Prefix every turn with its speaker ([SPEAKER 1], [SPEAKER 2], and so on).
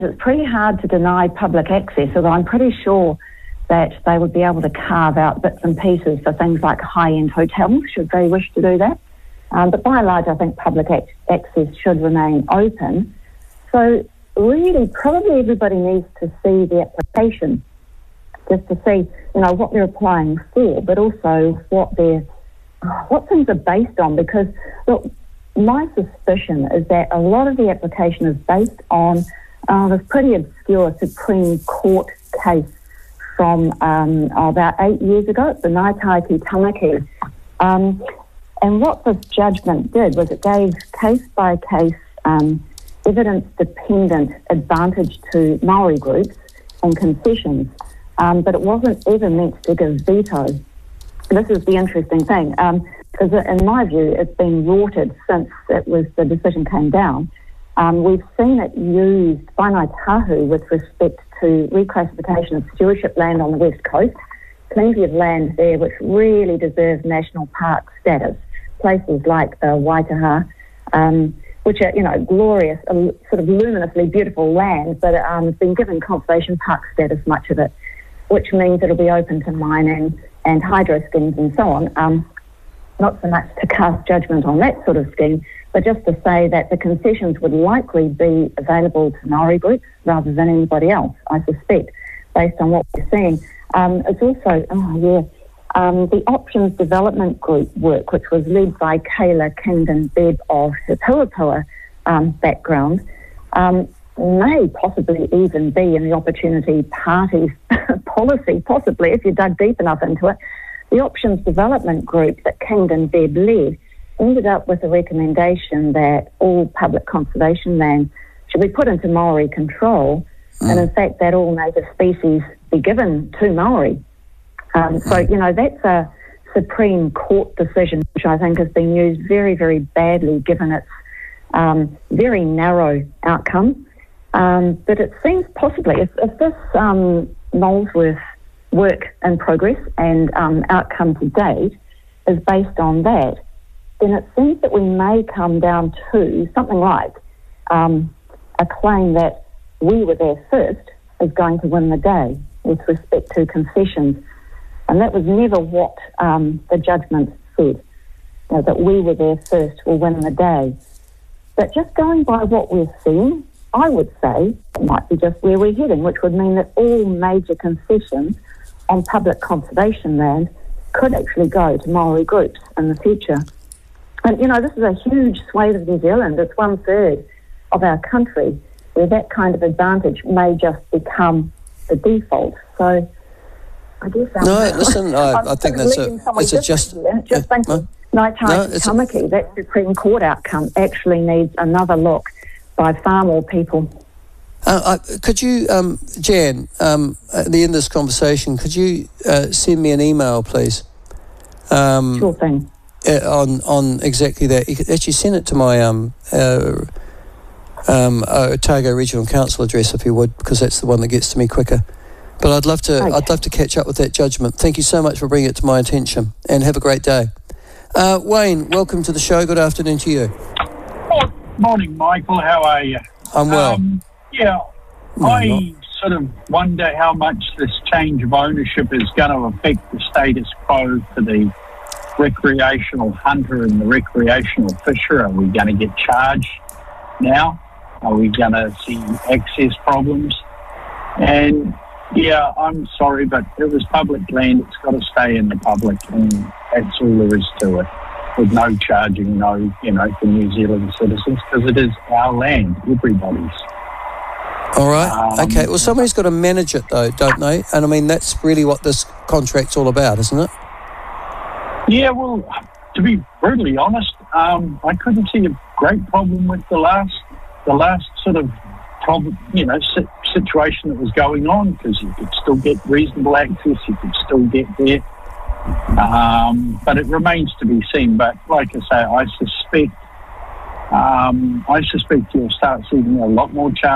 [SPEAKER 1] It's pretty hard to deny public access, although I'm pretty sure that they would be able to carve out bits and pieces for things like high-end hotels, should they wish to do that. But by and large, I think public access should remain open. So really, probably everybody needs to see the application, just to see, what they're applying for, but also what things are based on. Because, look, my suspicion is that a lot of the application is based on this pretty obscure Supreme Court case from about 8 years ago. It's the Ngāi Taumaki. And what this judgment did was it gave case-by-case evidence-dependent advantage to Maori groups and concessions, but it wasn't ever meant to give veto. This is the interesting thing, because in my view, it's been rorted since the decision came down. We've seen it used by Ngāi Tahu with respect to reclassification of stewardship land on the west coast. Plenty of land there which really deserves national park status. Places like the Waitaha, which are, glorious, sort of luminously beautiful land, but it's been given conservation park status, much of it, which means it'll be open to mining and hydro schemes and so on. Not so much to cast judgment on that sort of scheme, but just to say that the concessions would likely be available to Maori groups rather than anybody else, I suspect, based on what we're seeing. It's also, the Options Development Group work, which was led by Kayla Kingdon-Bebb of her Puapua background, may possibly even be in the Opportunity Party's policy, possibly, if you dug deep enough into it. The Options Development Group that Kingdon-Bebb led ended up with a recommendation that all public conservation land should be put into Maori control, and in fact that all native species be given to Maori. So, that's a Supreme Court decision which I think has been used very, very badly given its very narrow outcome. But it seems possibly, if this Molesworth work in progress and outcome to date is based on that, then it seems that we may come down to something like a claim that we were there first is going to win the day with respect to concessions. And that was never what the judgment said, that we were there first will win the day. But just going by what we're seeing, I would say it might be just where we're heading, which would mean that all major concessions on public conservation land could actually go to Maori groups in the future. And, this is a huge swathe of New Zealand. It's 1/3 of our country where that kind of advantage may just become the default. So I guess
[SPEAKER 2] I think it's just
[SPEAKER 1] thinking Ngāi Taumaki, that Supreme Court outcome actually needs another look by far more people.
[SPEAKER 2] Could you, Jan, at the end of this conversation, could you send me an email, please?
[SPEAKER 1] Sure thing.
[SPEAKER 2] On exactly that. You could actually send it to my Otago Regional Council address if you would, because that's the one that gets to me quicker. But I'd love to catch up with that judgment. Thank you so much for bringing it to my attention, and have a great day. Wayne, welcome to the show. Good afternoon to you.
[SPEAKER 3] Morning, Michael. How are you?
[SPEAKER 2] I'm well.
[SPEAKER 3] I sort of wonder how much this change of ownership is going to affect the status quo for the recreational hunter and the recreational fisher. Are we going to get charged now? Are we going to see access problems? And I'm sorry, but it was public land. It's got to stay in the public, and that's all there is to it. With no charging, for New Zealand citizens, because it is our land, everybody's.
[SPEAKER 2] All right. Okay. Well, somebody's got to manage it, though, don't they? And I mean, that's really what this contract's all about, isn't it?
[SPEAKER 3] Yeah. Well, to be brutally honest, I couldn't see a great problem with the last sort of problem, situation that was going on, because you could still get reasonable access, you could still get there. But it remains to be seen. But like I say, I suspect you'll start seeing a lot more charges.